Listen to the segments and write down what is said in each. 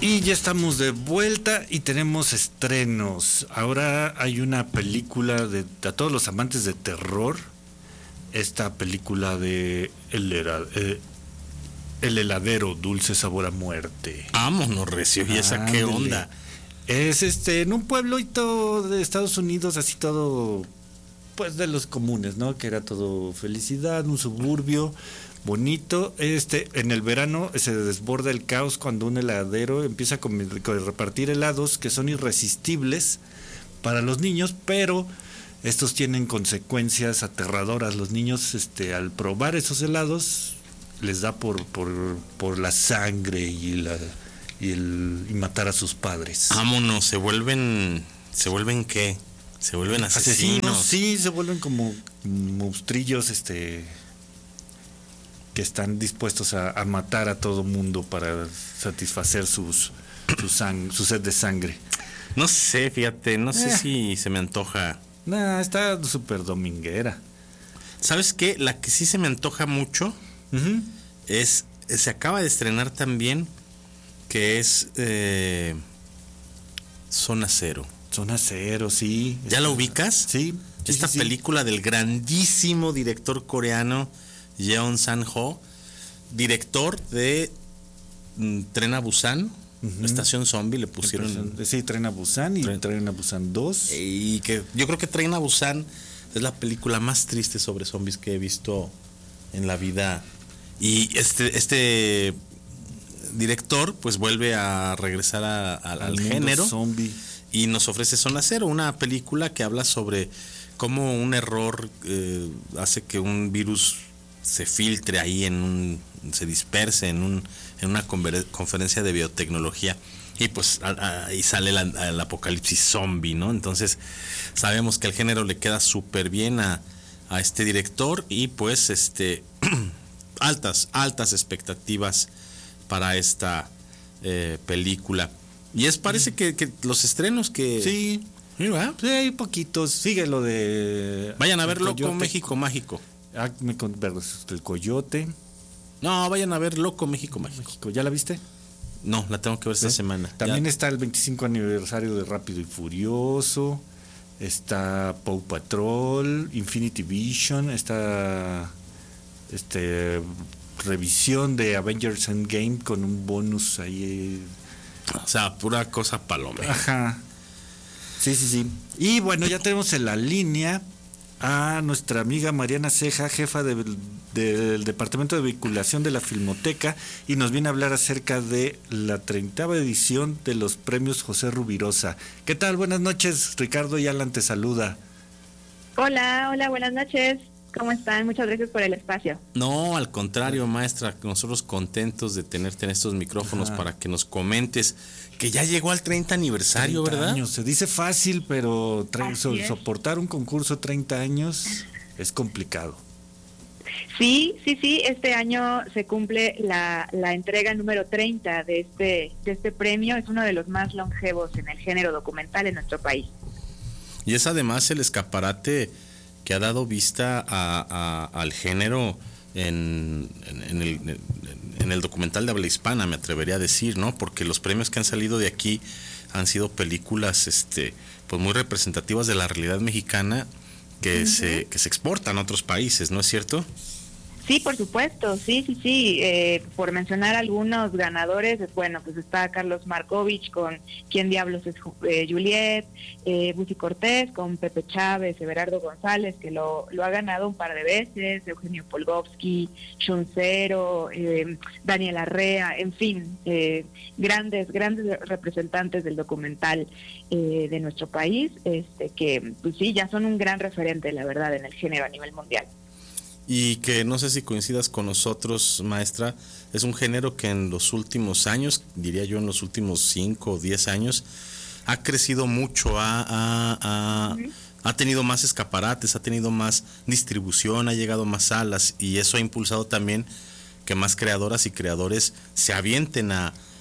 Y ya estamos de vuelta y tenemos estrenos. Ahora hay una película a todos los amantes de terror. Esta película de El heladero, dulce sabor a muerte. Vámonos, recio. ¿Y esa qué onda? Es en un pueblito de Estados Unidos, así todo, pues de los comunes, ¿no? Que era todo felicidad, un suburbio bonito. En el verano se desborda el caos cuando un heladero empieza a repartir helados que son irresistibles para los niños, pero estos tienen consecuencias aterradoras. Los niños, al probar esos helados, les da por la sangre y matar a sus padres. Vámonos, ¿se vuelven qué? ¿Se vuelven asesinos? Sí, se vuelven como monstrillos, que están dispuestos a matar a todo mundo para satisfacer su sed de sangre. No sé, fíjate, no sé si se me antoja. Nah, está súper dominguera. ¿Sabes qué? La que sí se me antoja mucho se acaba de estrenar también, que es Zona Cero. Zona Cero, sí. ¿Ya la ubicas? Sí. Esta película del grandísimo director coreano Jeon Sang-ho, director de Tren a Busan, Estación Zombie, le pusieron. Sí, Tren a Busan y Tren a Busan 2. Y que yo creo que Tren a Busan es la película más triste sobre zombies que he visto en la vida. Y este director pues vuelve a regresar al género zombie y nos ofrece Zona Cero, una película que habla sobre cómo un error hace que un virus se filtre ahí se disperse en una conferencia de biotecnología, y pues ahí sale el apocalipsis zombie, ¿no? Entonces sabemos que el género le queda súper bien a este director, y pues altas expectativas para esta película. Y parece que los estrenos que... Sí, sí, hay poquitos. Sigue lo de... Vayan a ver Loco México Mágico. El Coyote. No, vayan a ver Loco México Mágico. ¿Ya la viste? No, la tengo que ver esta semana. También está el 25 aniversario de Rápido y Furioso. Está Paw Patrol, Infinity Vision. Está revisión de Avengers Endgame con un bonus ahí. O sea, pura cosa paloma. Ajá. Sí. Y bueno, ya tenemos en la línea a nuestra amiga Mariana Ceja, jefa del Departamento de Vinculación de la Filmoteca, y nos viene a hablar acerca de la 30ª edición de los premios José Rubirosa. ¿Qué tal? Buenas noches, Ricardo y Alan te saluda. Hola, buenas noches. ¿Cómo están? Muchas gracias por el espacio. No, al contrario, maestra, nosotros contentos de tenerte en estos micrófonos para que nos comentes que ya llegó al 30 aniversario, 30 ¿verdad? años. Se dice fácil, pero soportar un concurso 30 años es complicado. Sí, este año se cumple la entrega número 30 de este premio. Es uno de los más longevos en el género documental en nuestro país. Y es además el escaparate que ha dado vista al género en el documental de habla hispana, me atrevería a decir, ¿no? Porque los premios que han salido de aquí han sido películas pues muy representativas de la realidad mexicana que se exportan a otros países, ¿no es cierto? Sí, por supuesto, sí. Por mencionar algunos ganadores, bueno, pues está Carlos Markovich con ¿Quién diablos es Juliet? Busi Cortés con Pepe Chávez, Everardo González, que lo ha ganado un par de veces, Eugenio Polgovsky, Chuncero, Daniel Arrea, en fin, grandes representantes del documental de nuestro país, que pues sí, ya son un gran referente, la verdad, en el género a nivel mundial. Y que no sé si coincidas con nosotros, maestra, es un género que en los últimos años, diría yo en los últimos 5 o 10 años, ha crecido mucho, ha tenido más escaparates, ha tenido más distribución, ha llegado más salas, y eso ha impulsado también que más creadoras y creadores se avienten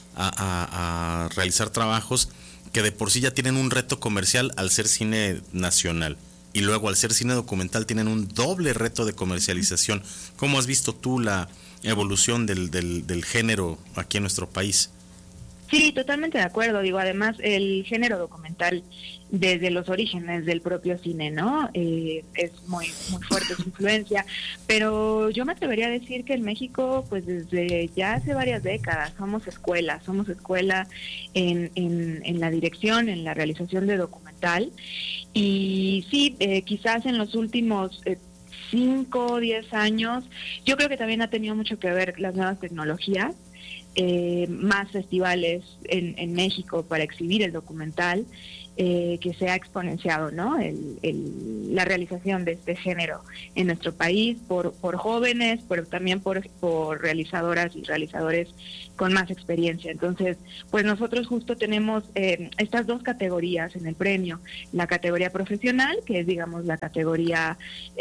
a realizar trabajos que de por sí ya tienen un reto comercial al ser cine nacional. Y luego al ser cine documental tienen un doble reto de comercialización. ¿Cómo has visto tú la evolución del género aquí en nuestro país? Sí, totalmente de acuerdo. Digo, además el género documental desde los orígenes del propio cine, ¿no? Es muy fuerte su influencia, pero yo me atrevería a decir que en México, pues desde ya hace varias décadas, somos escuela en la dirección, en la realización de documental, y sí, quizás en los últimos 5 o 10 años, yo creo que también ha tenido mucho que ver las nuevas tecnologías, más festivales en México para exhibir el documental, que se ha exponenciado, ¿no? La realización de este género en nuestro país por jóvenes, pero también por realizadoras y realizadores con más experiencia. Entonces, pues nosotros justo tenemos estas dos categorías en el premio: la categoría profesional, que es, digamos, la categoría,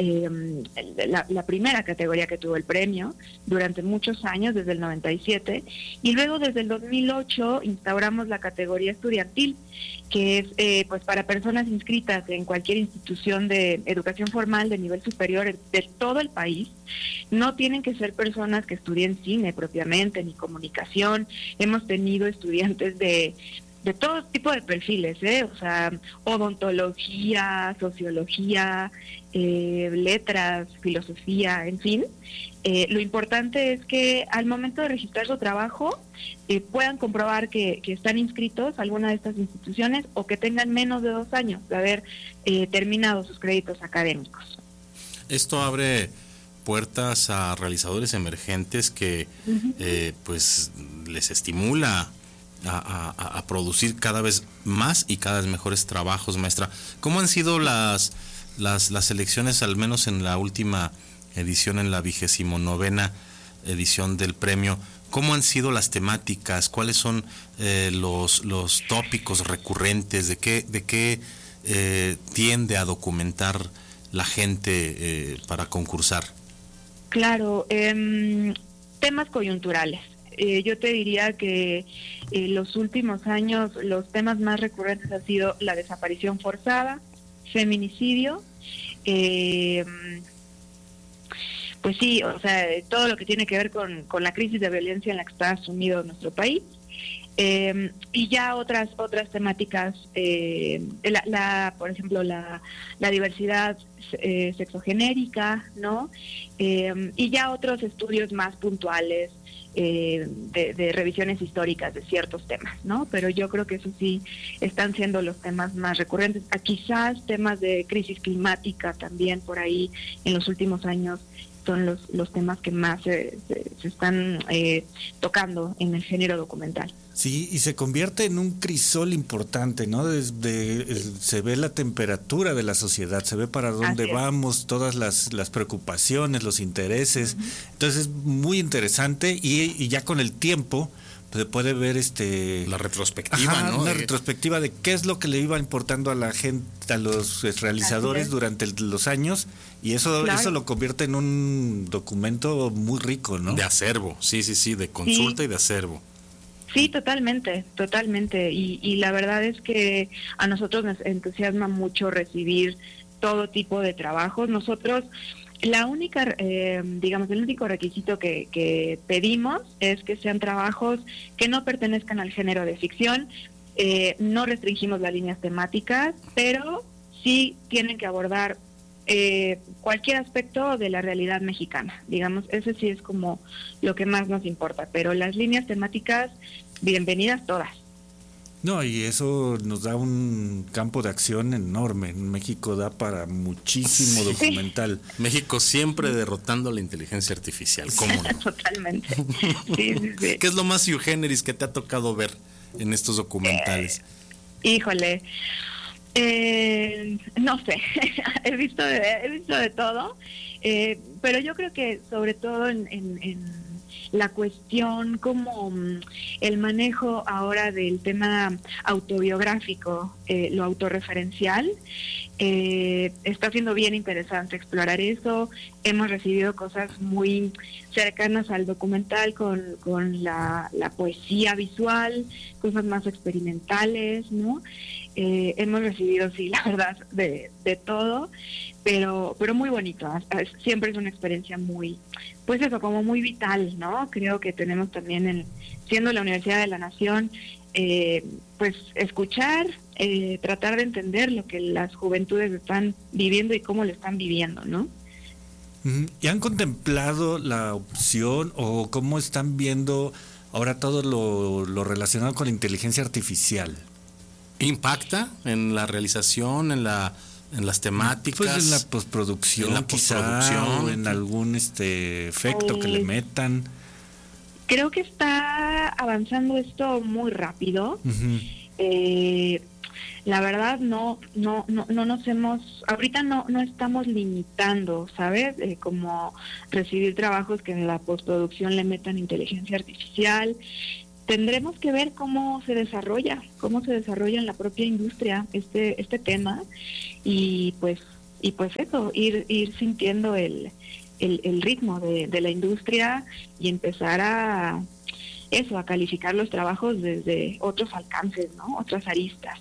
la primera categoría que tuvo el premio durante muchos años, desde el 97, y luego desde el 2008 instauramos la categoría estudiantil, que es pues para personas inscritas en cualquier institución de educación formal de nivel superior de todo el país. No tienen que ser personas que estudien cine propiamente, ni comunicación. Hemos tenido estudiantes de todo tipo de perfiles, o sea, odontología, sociología, letras, filosofía, en fin. Lo importante es que al momento de registrar su trabajo puedan comprobar que están inscritos a alguna de estas instituciones, o que tengan menos de 2 años de haber terminado sus créditos académicos. Esto abre puertas a realizadores emergentes que pues les estimula a producir cada vez más y cada vez mejores trabajos, maestra. ¿Cómo han sido las elecciones, al menos en la última edición, en la 29ª edición del premio? ¿Cómo han sido las temáticas? ¿Cuáles son los tópicos recurrentes? ¿De qué tiende a documentar la gente para concursar? Claro, temas coyunturales. Yo te diría que los últimos años los temas más recurrentes han sido la desaparición forzada, feminicidio, pues sí, o sea, todo lo que tiene que ver con la crisis de violencia en la que está sumido nuestro país, y ya otras temáticas, por ejemplo, la diversidad sexogenérica, ¿no? Y ya otros estudios más puntuales, de revisiones históricas de ciertos temas, ¿no? Pero yo creo que eso sí están siendo los temas más recurrentes. Quizás temas de crisis climática también por ahí en los últimos años son los temas que más se están tocando en el género documental. Sí, y se convierte en un crisol importante, ¿no? Se ve la temperatura de la sociedad, se ve para dónde vamos, todas las preocupaciones, los intereses. Uh-huh. Entonces es muy interesante, y ya con el tiempo se puede ver la retrospectiva, ¿no? Una retrospectiva de qué es lo que le iba importando a la gente, a los realizadores durante los años, y eso lo convierte en un documento muy rico, ¿no? De acervo, sí, de consulta y de acervo. Sí, totalmente. Y la verdad es que a nosotros nos entusiasma mucho recibir todo tipo de trabajos. Nosotros, el único requisito que pedimos es que sean trabajos que no pertenezcan al género de ficción. No restringimos las líneas temáticas, pero sí tienen que abordar cualquier aspecto de la realidad mexicana. Digamos, ese sí es como lo que más nos importa, pero las líneas temáticas, bienvenidas todas. No, y eso nos da un campo de acción enorme. México da para muchísimo documental. México siempre derrotando a la inteligencia artificial, ¿cómo no? Totalmente. Sí. ¿Qué es lo más sui generis que te ha tocado ver en estos documentales? Híjole, no sé, he visto de todo, pero yo creo que sobre todo en la cuestión como el manejo ahora del tema autobiográfico, lo autorreferencial, está siendo bien interesante explorar eso. Hemos recibido cosas muy cercanas al documental con la poesía visual, cosas más experimentales, ¿no? Hemos recibido, sí, la verdad, de todo, pero muy bonito. Siempre es una experiencia muy, pues eso, como muy vital, ¿no? Creo que tenemos también, siendo la Universidad de la Nación, pues escuchar, tratar de entender lo que las juventudes están viviendo y cómo lo están viviendo, ¿no? ¿Y han contemplado la opción o cómo están viendo ahora todo lo relacionado con la inteligencia artificial? ¿Impacta en la realización, en las temáticas? Pues en la postproducción, quizá, o en algún efecto que le metan. Creo que está avanzando esto muy rápido. La verdad no nos ahorita no estamos limitando, ¿sabes? Como recibir trabajos que en la postproducción le metan inteligencia artificial. Tendremos que ver cómo se desarrolla en la propia industria este tema, y pues eso, ir sintiendo el ritmo de la industria y empezar a calificar los trabajos desde otros alcances, ¿no? Otras aristas.